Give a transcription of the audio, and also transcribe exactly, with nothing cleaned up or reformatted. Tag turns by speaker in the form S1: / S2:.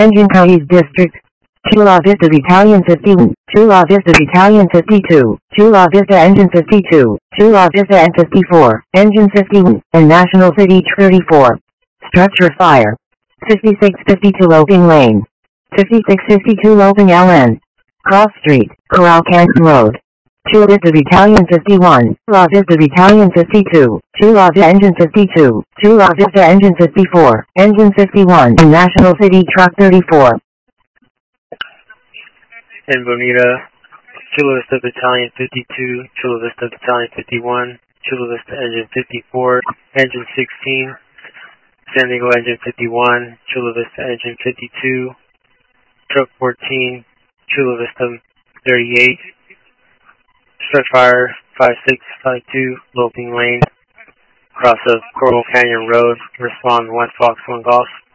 S1: Engine Cayes District. Chula Vista Battalion fifty-one, Chula Vista Battalion fifty-two, Chula Vista Engine fifty-two, Chula Vista and fifty-four, Engine fifty-one, and National City thirty-four. Structure fire. fifty-six fifty-two Loping Lane. fifty-six fifty-two Loping L N. Cross Street, Corral Canton Road. Chula Vista Battalion fifty-one, Chula Vista Battalion fifty-two, Chula Vista Engine fifty-two, Chula Vista Engine fifty-four, Engine fifty-one, and National City Truck thirty-four.
S2: In Bonita, Chula Vista Battalion fifty-two, Chula Vista Battalion fifty-one, Chula Vista Engine fifty-four, Engine sixteen, San Diego Engine fifty-one, Chula Vista Engine fifty-two, Truck fourteen, Chula Vista thirty-eight, Structure fire five six five two, Loping Lane, cross of Coral Canyon Road, respond one Fox one Golf.